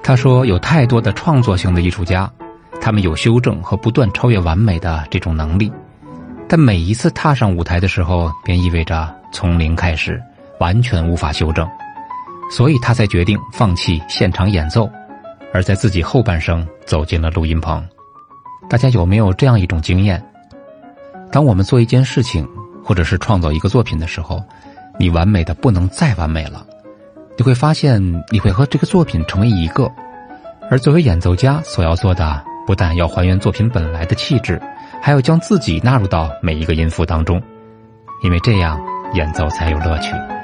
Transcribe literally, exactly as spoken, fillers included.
他说，有太多的创作型的艺术家，他们有修正和不断超越完美的这种能力，但每一次踏上舞台的时候，便意味着从零开始，完全无法修正，所以他才决定放弃现场演奏，而在自己后半生走进了录音棚。大家有没有这样一种经验？当我们做一件事情，或者是创造一个作品的时候，你完美的不能再完美了，你会发现你会和这个作品成为一个。而作为演奏家所要做的，不但要还原作品本来的气质，还要将自己纳入到每一个音符当中，因为这样演奏才有乐趣。